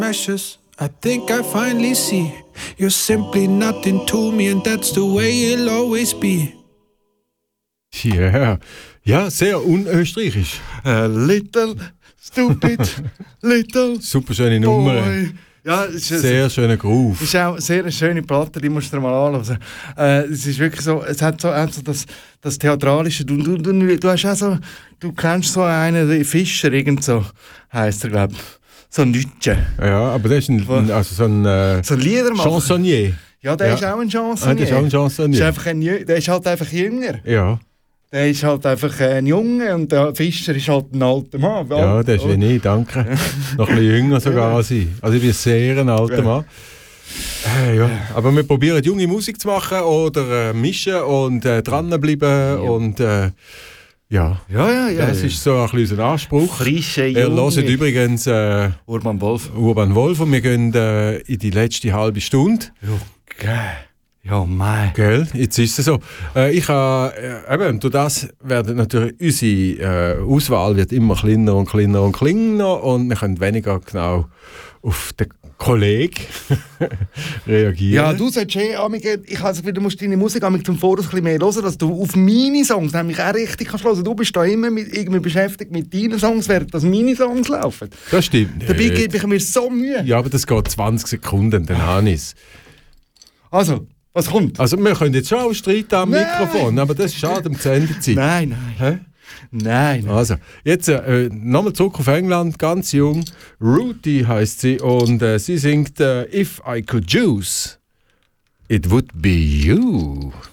meshes. I think I finally see you're simply nothing to me, and that's the way it'll always be. Yeah. Ja, sehr unösterreichisch. Little stupid, little Super schöne Nummer. boy. Ja, es ist Sehr schöner Groove. Es ist auch eine sehr schöne Platte, die musst du dir mal anschauen. Es ist wirklich so, es hat so das Theatralische. Du hast auch so, du kennst so einen Fischer, irgend so heisst er, glaube ich. So ein Deutscher. Ja, aber der ist also so ein Liedermacher. Chansonnier. Ja, der ist auch ein Chansonnier. Der ist auch ein Chansonnier. Der ist halt einfach jünger. Ja. Der ist halt einfach ein Junge und der Fischer ist halt ein alter Mann. Ja, der ist wie ich, danke. Noch ein bisschen jünger sogar als ich. Also ich bin sehr ein alter Mann. Ja. Aber wir probieren junge Musik zu machen oder mischen und dranbleiben und ja. Das ist so ein bisschen unser Anspruch. Frische, Ihr junge. hört übrigens Urban Wolf. Urban Wolf und wir gehen in die letzte halbe Stunde. Ja, mei. Gell, jetzt ist es so. Ich habe, eben, durch das werden natürlich unsere Auswahl wird immer kleiner und kleiner und kleiner und wir können weniger genau auf den Kollegen reagieren. Ja, du solltest ich habe das Gefühl, du musst deine Musik zum Voraus ein bisschen mehr hören, dass du auf meine Songs nämlich auch richtig kannst hören. Du bist da immer irgendwie beschäftigt mit deinen Songs, während dass meine Songs laufen. Das stimmt. Dabei gebe ich mir so Mühe. Ja, aber das geht 20 Sekunden, dann habe ich es. Also, was kommt? Also wir können jetzt schon auch streiten am Mikrofon, aber das ist schade um die Sendezeit. Nein. Hä? Nein. Also, jetzt nochmal zurück auf England, ganz jung. Ruthie heisst sie und sie singt If I Could Choose, It Would Be You.